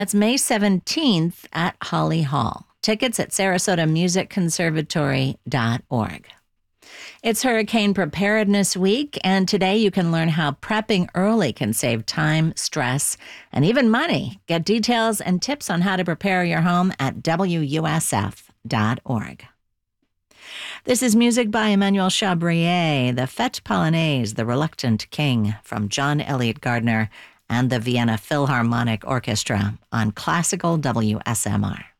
That's May 17th at Holly Hall. Tickets at sarasotamusicconservatory.org. It's Hurricane Preparedness Week, and today you can learn how prepping early can save time, stress, and even money. Get details and tips on how to prepare your home at WUSF.org. This is music by Emmanuel Chabrier, the Fête Polonaise, The Reluctant King, from John Elliott Gardner and the Vienna Philharmonic Orchestra on Classical WSMR.